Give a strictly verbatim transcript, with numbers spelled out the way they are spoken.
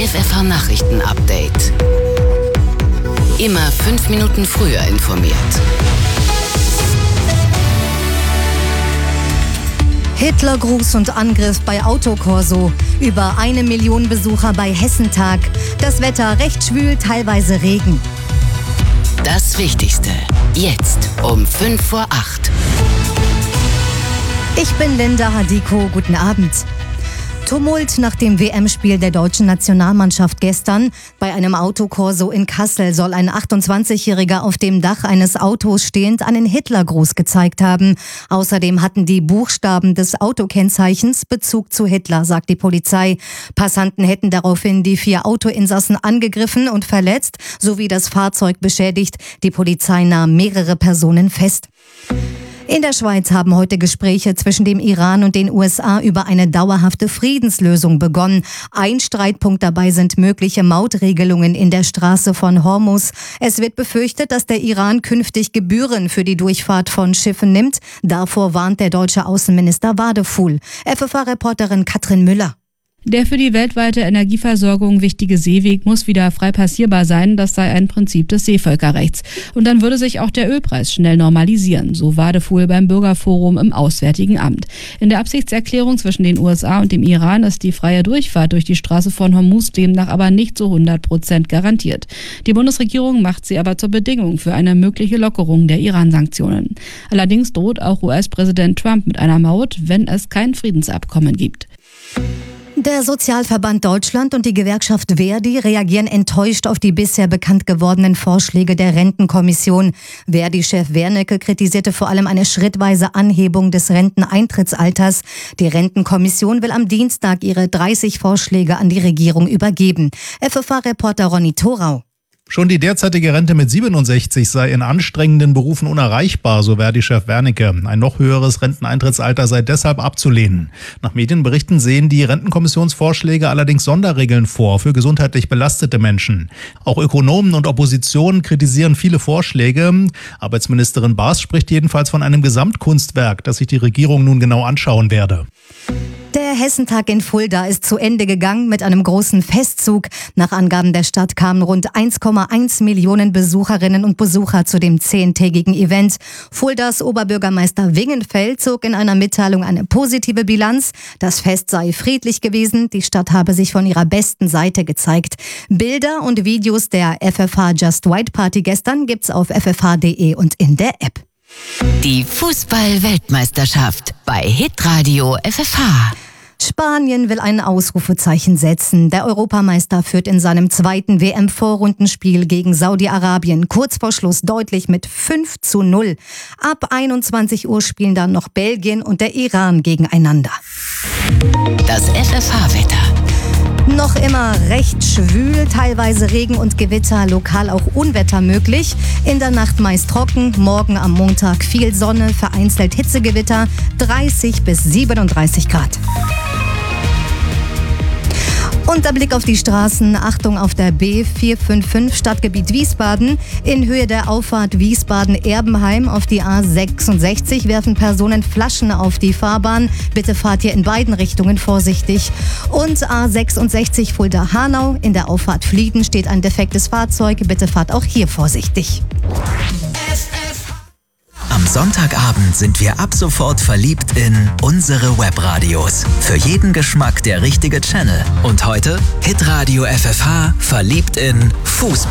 F F H-Nachrichten-Update. Immer fünf Minuten früher informiert. Hitlergruß und Angriff bei Autokorso. Über eine Million Besucher bei Hessentag. Das Wetter recht schwül, teilweise Regen. Das Wichtigste. Jetzt um fünf vor acht. Ich bin Linda Hadiko. Guten Abend. Tumult nach dem W M-Spiel der deutschen Nationalmannschaft gestern. Bei einem Autokorso in Kassel soll ein achtundzwanzigjähriger auf dem Dach eines Autos stehend einen Hitlergruß gezeigt haben. Außerdem hatten die Buchstaben des Autokennzeichens Bezug zu Hitler, sagt die Polizei. Passanten hätten daraufhin die vier Autoinsassen angegriffen und verletzt, sowie das Fahrzeug beschädigt. Die Polizei nahm mehrere Personen fest. In der Schweiz haben heute Gespräche zwischen dem Iran und den U S A über eine dauerhafte Friedenslösung begonnen. Ein Streitpunkt dabei sind mögliche Mautregelungen in der Straße von Hormuz. Es wird befürchtet, dass der Iran künftig Gebühren für die Durchfahrt von Schiffen nimmt. Davor warnt der deutsche Außenminister Wadefuhl. F F H-Reporterin Katrin Müller. Der für die weltweite Energieversorgung wichtige Seeweg muss wieder frei passierbar sein. Das sei ein Prinzip des Seevölkerrechts. Und dann würde sich auch der Ölpreis schnell normalisieren, so Wadefuhl beim Bürgerforum im Auswärtigen Amt. In der Absichtserklärung zwischen den U S A und dem Iran ist die freie Durchfahrt durch die Straße von Hormuz demnach aber nicht zu hundert Prozent garantiert. Die Bundesregierung macht sie aber zur Bedingung für eine mögliche Lockerung der Iran-Sanktionen. Allerdings droht auch U S-Präsident Trump mit einer Maut, wenn es kein Friedensabkommen gibt. Der Sozialverband Deutschland und die Gewerkschaft Verdi reagieren enttäuscht auf die bisher bekannt gewordenen Vorschläge der Rentenkommission. Verdi-Chef Wernicke kritisierte vor allem eine schrittweise Anhebung des Renteneintrittsalters. Die Rentenkommission will am Dienstag ihre dreißig Vorschläge an die Regierung übergeben. F F H-Reporter Ronny Thorau. Schon die derzeitige Rente mit siebenundsechzig sei in anstrengenden Berufen unerreichbar, so Verdi-Chef Wernicke. Ein noch höheres Renteneintrittsalter sei deshalb abzulehnen. Nach Medienberichten sehen die Rentenkommissionsvorschläge allerdings Sonderregeln vor für gesundheitlich belastete Menschen. Auch Ökonomen und Opposition kritisieren viele Vorschläge. Arbeitsministerin Baas spricht jedenfalls von einem Gesamtkunstwerk, das sich die Regierung nun genau anschauen werde. Der Hessentag in Fulda ist zu Ende gegangen mit einem großen Festzug. Nach Angaben der Stadt kamen rund eins Komma eins Millionen Besucherinnen und Besucher zu dem zehntägigen Event. Fuldas Oberbürgermeister Wingenfeld zog in einer Mitteilung eine positive Bilanz. Das Fest sei friedlich gewesen, die Stadt habe sich von ihrer besten Seite gezeigt. Bilder und Videos der F F H Just White Party gestern gibt's auf f f h punkt d e und in der App. Die Fußball-Weltmeisterschaft bei Hitradio F F H. Spanien will ein Ausrufezeichen setzen. Der Europameister führt in seinem zweiten W M-Vorrundenspiel gegen Saudi-Arabien kurz vor Schluss deutlich mit fünf zu null. Ab einundzwanzig Uhr spielen dann noch Belgien und der Iran gegeneinander. Das F F H-Wetter. Noch immer recht schwül, teilweise Regen und Gewitter, lokal auch Unwetter möglich. In der Nacht meist trocken, morgen am Montag viel Sonne, vereinzelt Hitzegewitter, dreißig bis siebenunddreißig Grad. Und der Blick auf die Straßen. Achtung auf der B vier fünf fünf Stadtgebiet Wiesbaden. In Höhe der Auffahrt Wiesbaden-Erbenheim auf die A sechsundsechzig werfen Personen Flaschen auf die Fahrbahn. Bitte fahrt hier in beiden Richtungen vorsichtig. Und A sechsundsechzig Fulda-Hanau. In der Auffahrt Flieden steht ein defektes Fahrzeug. Bitte fahrt auch hier vorsichtig. Am Sonntagabend sind wir ab sofort verliebt in unsere Webradios. Für jeden Geschmack der richtige Channel. Und heute Hitradio F F H verliebt in Fußball.